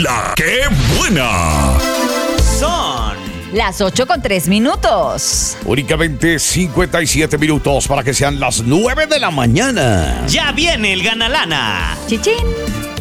La ¡Qué buena! Son las 8:03. Únicamente 57 minutos para que sean las 9 de la mañana. Ya viene el Ganalana. Chichín.